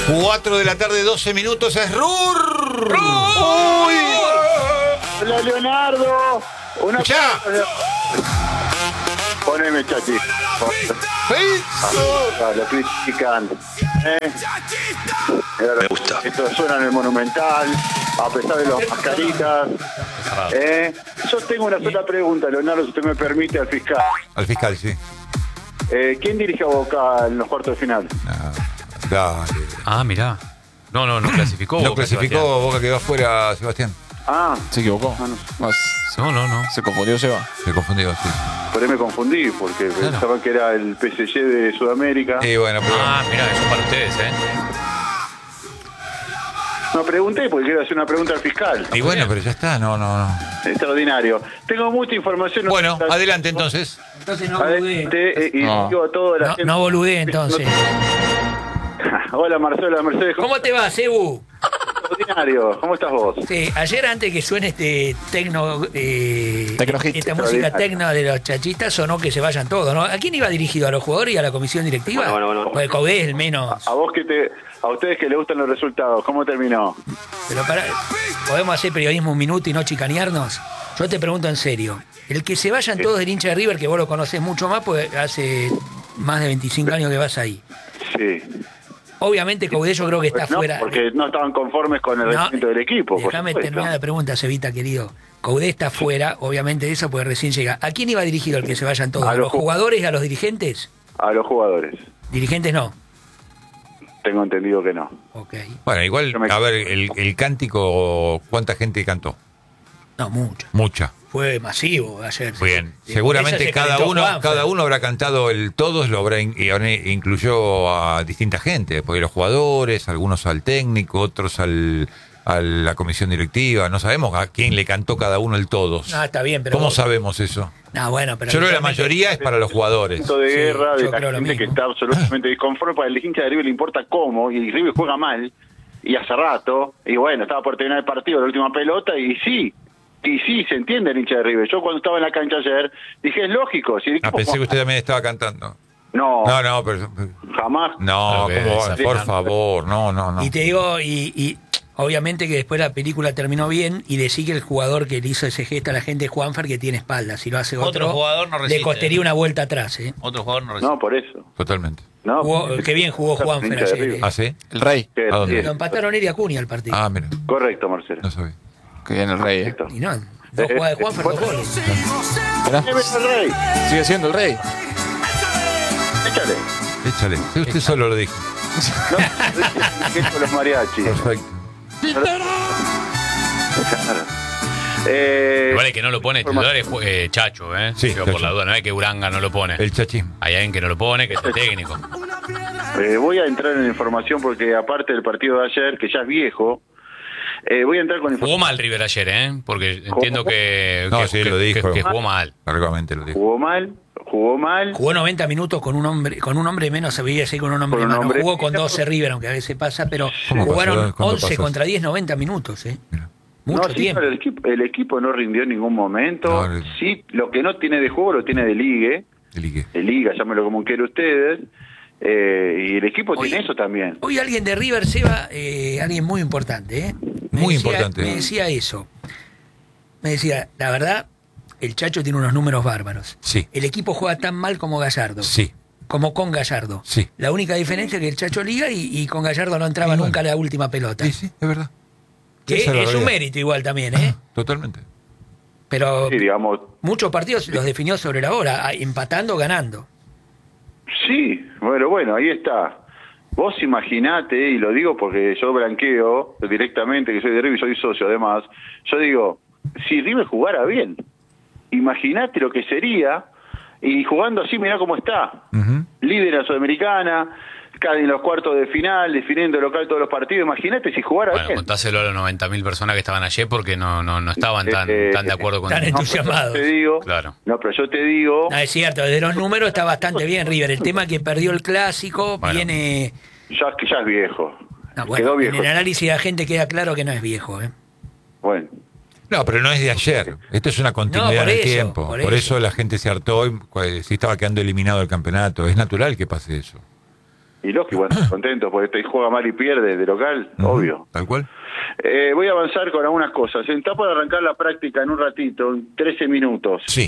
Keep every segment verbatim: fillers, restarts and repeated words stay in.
cuatro de la tarde, doce minutos, es Rur. ¡Rur! ¡Uy! Hola, Leonardo. Una ¡Ya! Poneme, Chachi. Ah, lo critican. ¿Eh? Me gusta. Esto suena en el Monumental, a pesar de las mascaritas. ¿Eh? Yo tengo una sola pregunta, Leonardo, si usted me permite, al fiscal. Al fiscal, sí. Eh, ¿Quién dirige a Boca en los cuartos de final? Ah, dale. Ah, mirá. No, no, no clasificó. No Boca, clasificó, Sebastián. Boca quedó afuera, Sebastián. Ah, Se equivocó. Ah, no. Más- No, no, no. Se confundió, Seba. Se confundió, sí. por ahí me confundí, porque pensaba que era el P S G de Sudamérica. Y bueno, pero... Ah, mirá, eso para ustedes, ¿eh? No pregunté porque quiero hacer una pregunta al fiscal. Y bueno, pero ya está, no, no, no. Extraordinario. Tengo mucha información. Bueno, adelante entonces. Entonces no boludee. Adelante, eh, y No. digo a toda la No, gente. no boludee entonces. Hola Marcela, Mercedes. ¿Cómo te va, Cebu? Extraordinario. ¿Cómo estás vos? Sí, ayer antes que suene este tecno, eh, Tecno hit. esta música tecno de los chachistas, sonó que se vayan todos, ¿no? ¿A quién iba dirigido? ¿A los jugadores y a la comisión directiva? Bueno, bueno, bueno. Porque Coudet es el menos. A vos que te, a ustedes que les gustan los resultados, ¿cómo terminó? Pero para, ¿podemos hacer periodismo un minuto y no chicanearnos? Yo te pregunto en serio. El que se vayan todos del hincha de River, que vos lo conocés mucho más, pues hace más de veinticinco años que vas ahí. Sí. Obviamente Coudet yo creo que está No, fuera. porque no estaban conformes con el No, rendimiento del equipo. por Déjame supuesto. terminar la pregunta, Cevita, querido. Coudet está fuera, obviamente de eso, porque recién llega. ¿A quién iba dirigido el que se vayan todos? A ¿A los los ju- jugadores y a los dirigentes? A los jugadores. Dirigentes no. Tengo entendido que no. Ok. Bueno, igual, Yo me- a ver, el, el cántico, ¿cuánta gente cantó? No, mucho. Mucha. Fue masivo ayer. Bien, Sí, seguramente por eso se cada calentó uno, Juanfer. cada uno habrá cantado el todos, lo habrá in- y habrá- incluyó a distinta gente, porque los jugadores, algunos al técnico, otros al a la comisión directiva, no sabemos a quién le cantó cada uno el todos. No, está bien, pero... ¿Cómo vos- sabemos eso? No, bueno, pero... Yo creo que la habitualmente- mayoría es para los jugadores. Punto de Sí, guerra de yo la creo lo gente que mismo. está absolutamente disconforme. Para el hincha de River le importa cómo, y River juega mal, y hace rato, y bueno, estaba por terminar el partido, la última pelota, y sí, y sí, se entiende el hincha de River. Yo cuando estaba en la cancha ayer, dije, es lógico. Si el Ah, equipo pensé que juega- usted también estaba cantando. No, No, no, pero... jamás. No, Claro que ¿cómo va? desafío. Por favor, no, no, no. Y te digo, y, y obviamente que después la película terminó bien y decir que el jugador que le hizo ese gesto a la gente es Juanfer, que tiene espalda. Si lo hace otro, Otro jugador no le resiste. costaría una vuelta atrás. ¿eh? Otro jugador no recibe. No, por eso. Totalmente. No, Jugó- qué bien jugó Hincha Juanfer de ayer. River. ¿eh? ¿Ah, sí? El rey. Que- ¿A dónde? Lo empataron él y Acuña al partido. Ah, mira, Correcto, Marcelo. no sabía. Que viene el rey, ¿eh? Correcto. Y no, dos Eh, jugadas de eh, Juanfer, dos goles. Mirá, ¡Eh, ves el rey! sigue siendo el rey. Échale. Échale. Sí, usted solo lo dijo. No, ¿qué con los mariachis? Perfecto. Claro. Eh, Igual el que no lo pone titular es eh, Chacho, ¿eh? Sí, Digo, Chacho. por la duda, no es que Uranga no lo pone. El chachismo. Hay alguien que no lo pone, que es el técnico. eh, voy a entrar en información porque aparte del partido de ayer, que ya es viejo, eh, voy a entrar con Jugó información. mal River ayer, ¿eh? Porque entiendo que, No, que, sí, que- lo dijo. que- que jugó mal. Largamente lo dijo. Jugó mal, jugó mal. Jugó noventa minutos con un hombre con un hombre menos, se veía así con un hombre Con un más. No hombre- jugó con doce River, aunque a veces pasa, pero ¿Cómo jugaron pasó? ¿Cuándo once pasó contra diez, noventa minutos. ¿eh? Mira. Mucho no, sí, tiempo. pero el equipo, el equipo no rindió en ningún momento. No, el- Sí, lo que no tiene de juego lo tiene de ligue, El Ique. de liga, llámelo como quieran ustedes. Eh, y el equipo Oye, tiene eso también. Hoy alguien de River se va, eh, alguien muy importante, ¿eh? Me Muy decía- importante. Me decía eso. Me decía, la verdad, el Chacho tiene unos números bárbaros. Sí. El equipo juega tan mal como Gallardo. Sí. Como con Gallardo. Sí. La única diferencia es que el Chacho liga y, y con Gallardo no entraba Y bueno. nunca la última pelota. Sí, sí, es verdad. Que Esa es, la un realidad. mérito igual también, ¿eh? Totalmente. Pero Sí, digamos, muchos partidos los definió sobre la hora, a- empatando o ganando. sí, bueno, bueno, ahí está. Vos imaginate, y lo digo porque yo blanqueo directamente, que soy de River y soy socio además, yo digo, si River jugara bien, imaginate lo que sería, y jugando así, mirá cómo está. Ujú. Líder en la Sudamericana, casi en los cuartos de final, definiendo local todos los partidos, imagínate si jugara Bueno, bien. contáselo a los noventa mil personas que estaban ayer porque no, no, no estaban tan, Eh, tan de acuerdo con tan él. No, entusiasmados. pero yo te digo, Claro. no, pero yo te digo, No, es cierto, desde los números está bastante bien River. El tema que perdió el clásico Bueno. viene... ya, que ya es viejo. No, Quedó bueno, viejo. en el análisis de la gente queda claro que no es viejo, ¿eh? Bueno. No, pero no es de ayer. Esto es una continuidad No, por en el eso, tiempo. por Por, eso. eso la gente se hartó y pues, si estaba quedando eliminado del campeonato. Es natural que pase eso. Y lógico, bueno, contentos porque este juega mal y pierde de local, uh-huh. obvio. Tal cual. Eh, voy a avanzar con algunas cosas. Está por arrancar la práctica en un ratito, en trece minutos. Sí.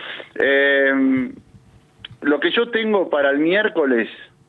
Eh, lo que yo tengo para el miércoles,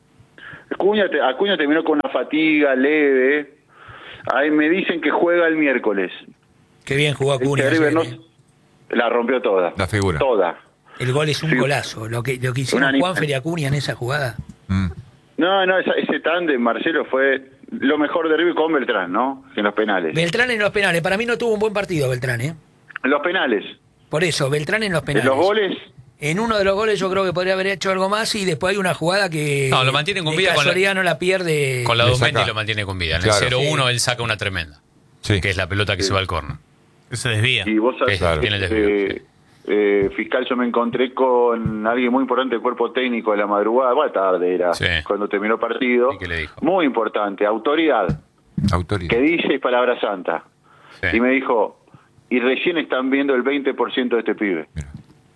Acuña, Acuña terminó con una fatiga leve. Ahí me dicen que juega el miércoles. Qué bien jugó Acuña. River no, la rompió toda. La figura. Toda. El gol es un sí. golazo. Lo que, lo que hicieron Juanfer y Acuña en esa jugada. Mm. No, no, esa, ese tándem, Marcelo, fue lo mejor de River con Beltrán, ¿no? En los penales. Beltrán en los penales. Para mí no tuvo un buen partido Beltrán, ¿eh? En los penales. Por eso, Beltrán en los penales. En los goles. En uno de los goles yo creo que podría haber hecho algo más y después hay una jugada que... No, lo mantiene con vida. Con la, no la pierde... Con la dos Mendy lo mantiene con vida. En claro. el cero uno sí. él saca una tremenda. Sí. Que es la pelota que sí. se va al córner. Que se desvía. Y vos sabés, claro. tiene el desvío. Eh, sí. eh, fiscal, yo me encontré con alguien muy importante del cuerpo técnico de la madrugada. Buena tarde era, sí. cuando terminó el partido. ¿Y qué le dijo? Muy importante, autoridad. Autoridad. Que dice palabra santa. Sí. Y me dijo, y recién están viendo el veinte por ciento de este pibe. Mira.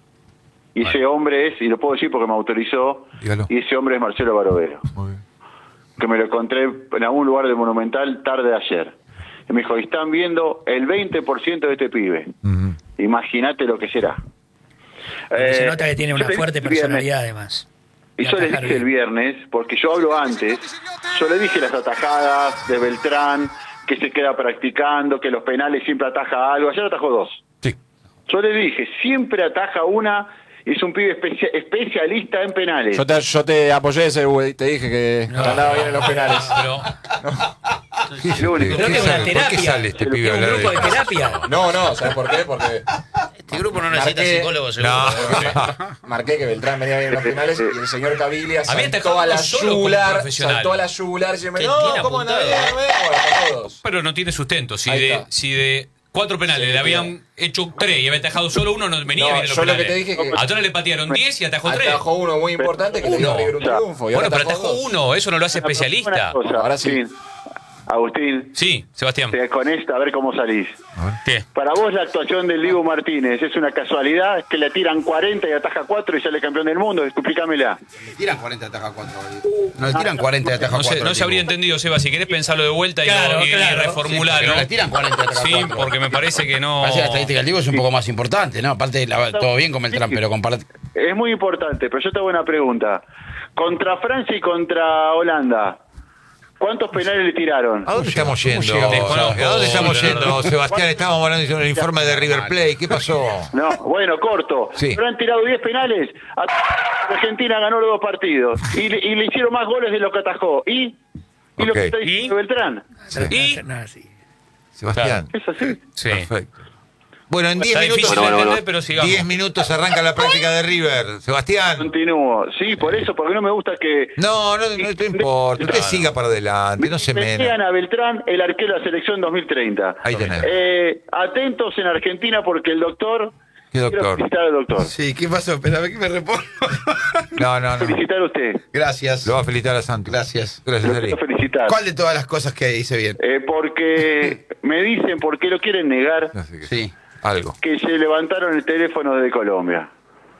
Y vale. ese hombre es, y lo puedo decir porque me autorizó, Dígalo. y ese hombre es Marcelo Barovero. Muy bien. Que me lo encontré en algún lugar de Monumental tarde de ayer. Y me dijo, y están viendo el veinte por ciento de este pibe. Uh-huh. Imagínate lo que será. Eh, se nota que tiene una fuerte personalidad además. Y yo les dije bien. el viernes, porque yo hablo antes, yo le dije las atajadas de Beltrán, que se queda practicando, que los penales siempre ataja algo. Ayer atajó dos. Sí. Yo le dije, siempre ataja una... Es un pibe especia, especialista en penales. Yo te, yo te apoyé ese, güey. Te dije que no, andaba bien en los penales. Pero, no. ¿Qué, Creo que es una terapia. ¿Por qué sale este pibe a hablar de un grupo de terapia? No, no, ¿sabes por qué? Porque este grupo no necesita marqué, psicólogo, seguro. No. Marqué que Beltrán venía bien en los penales y el señor Caviglia saltó a la yugular, saltó a la yugular y me no, ¿cómo no? Todos. Pero no tiene sustento. Si de, si de cuatro penales sí, le habían bien. hecho tres y había atajado solo uno, no venía no, bien los yo penales. Lo que te dije que a todos le patearon diez y atajó tres. Atajó uno muy importante que uno. le dio a River un triunfo. Bueno, pero atajó dos. uno, eso no lo hace especialista. Ahora sí. Agustín. Sí, Sebastián. Con esta, a ver cómo salís. ¿Qué? Para vos la actuación del Dibu Martínez, ¿es una casualidad que le tiran cuarenta y ataja cuatro y sale campeón del mundo? Explícamela. Le tiran cuarenta y ataja cuatro. No le tiran cuarenta y ataja no cuatro. No se habría entendido, Seba, si querés pensarlo de vuelta y, claro, no, y, claro. y reformularlo. Sí, no le tiran cuarenta y ataja sí, cuatro. porque me parece que no... Parece que la estadística del Dibu es un poco más importante, ¿no? Aparte, la, todo bien con Beltrán, pero comparte... Es muy importante, pero yo te hago una pregunta. Contra Francia y contra Holanda, ¿cuántos penales le tiraron? ¿A dónde estamos yendo? ¿A dónde estamos yendo, Sebastián? Estábamos hablando del informe de River Plate. ¿Qué pasó? No, bueno, corto. Sí. Pero han tirado diez penales. Argentina ganó los dos partidos. Y le, y le hicieron más goles de lo que atajó. ¿Y? ¿Y okay. lo que está diciendo Beltrán? Sí. ¿Y? Sebastián. Es así. Sí. Perfecto. Bueno, en diez Está minutos, bueno, bueno, bueno. pero sigamos. diez minutos arranca la práctica de River. Sebastián. Continúo. Sí, por eso, porque no me gusta que... No, no, no, no te importa. Usted siga para adelante, no se me... Vean a Beltrán, el arquero de la selección dos mil treinta. Ahí tenés. Eh, atentos en Argentina porque el doctor... ¿Qué doctor? Quiero felicitar al doctor. Sí, ¿qué pasó? Espérame que me repongo. No, no, no. Felicitar a usted. Gracias. Lo va a felicitar a Santos. Gracias. Gracias, Lo Ari. quiero felicitar. ¿Cuál de todas las cosas que hice bien? Eh, porque me dicen por qué lo quieren negar. No sé qué. Sí. Algo. Que se levantaron el teléfono de Colombia.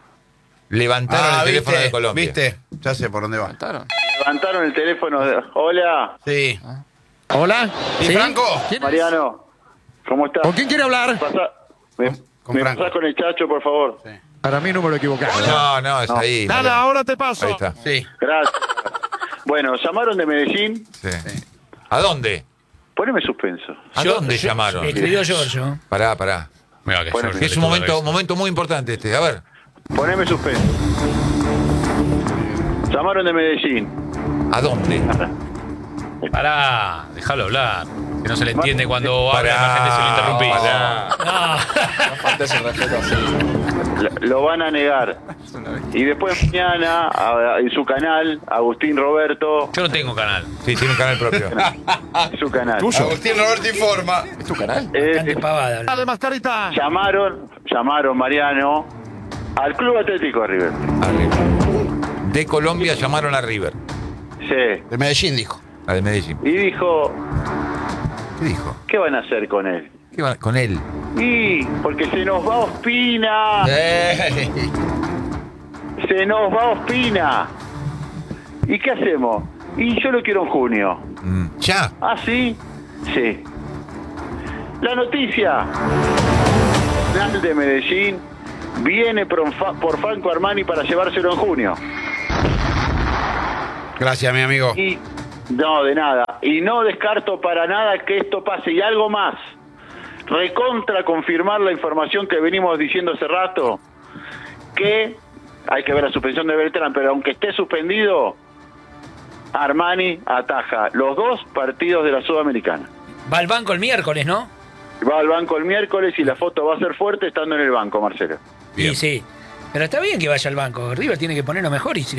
Levantaron Ah, el teléfono ¿viste? de Colombia. ¿Viste? Ya sé por dónde va. ¿Levantaron? Levantaron el teléfono de... Hola, Sí. ¿Hola? ¿Y ¿Sí? Franco? ¿Quién es? Mariano. ¿Cómo estás? ¿Con quién quiere hablar? Pasá- ¿Me, Con me Franco. pasás con el Chacho, por favor? Sí. Para mí número equivocado. No, no, es No. ahí. Nada, Mariano. ahora te paso. Ahí está. Sí. Gracias. Bueno, llamaron de Medellín. Sí. ¿A dónde? Poneme suspenso. ¿A Yo- dónde yo- llamaron? Me escribió Giorgio. Pará, pará. Mira, que Bueno, Jorge Es le un tuvo momento, la momento muy importante este. A ver. Poneme suspenso. Llamaron de Medellín. ¿A dónde? cabeza. Pará, déjalo hablar. Que no se le entiende cuando habla, Pará, la gente se lo interrumpís. pará. No. No faltes el respeto así. Lo, lo van a negar. Y después mañana, a- en su canal, Agustín Roberto, Yo no tengo canal. Sí, tiene un canal propio. su canal. ¿Tuyo? Agustín Roberto informa. ¿Es tu canal? Eh, Bastante pavada. Dale, mascarita. llamaron, llamaron Mariano al Club Atlético de River. A River. De Colombia llamaron a River. Sí. De Medellín, dijo. La de Medellín. Y dijo, ¿Qué dijo? ¿qué van a hacer con él? ¿Qué va con él? Y porque se nos va Ospina. Eh. Se nos va Ospina. ¿Y qué hacemos? Y yo lo quiero en junio. Mm, ¿Ya? ¿Ah, sí? Sí. La noticia. Nacional de Medellín viene por, por Franco Armani para llevárselo en junio. Gracias, mi amigo. Y no, de nada. Y no descarto para nada que esto pase. Y algo más. Recontra confirmar la información que venimos diciendo hace rato, que hay que ver la suspensión de Beltrán, pero aunque esté suspendido, Armani ataja los dos partidos de la Sudamericana. Va al banco el miércoles, ¿no? Va al banco el miércoles y la foto va a ser fuerte estando en el banco, Marcelo. Sí, sí. Pero está bien que vaya al banco. River tiene que ponerlo mejor y si